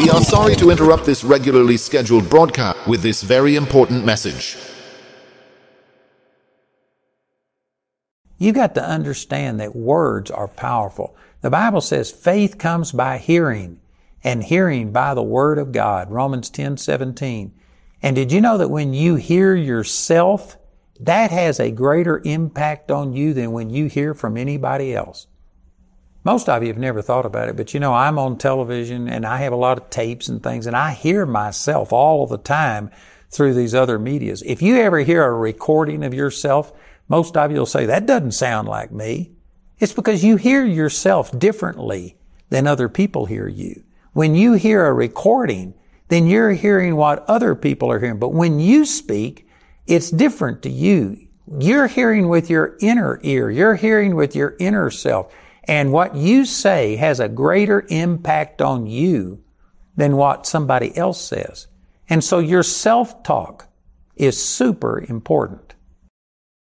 We are sorry to interrupt this regularly scheduled broadcast with this very important message. You got to understand that words are powerful. The Bible says faith comes by hearing, and hearing by the Word of God, Romans 10:17. And did you know that when you hear yourself, that has a greater impact on you than when you hear from anybody else? Most of you have never thought about it, but you know, I'm on television and I have a lot of tapes and things, and I hear myself all the time through these other medias. If you ever hear a recording of yourself, most of you will say, that doesn't sound like me. It's because you hear yourself differently than other people hear you. When you hear a recording, then you're hearing what other people are hearing. But when you speak, it's different to you. You're hearing with your inner ear. You're hearing with your inner self. And what you say has a greater impact on you than what somebody else says. And so your self-talk is super important.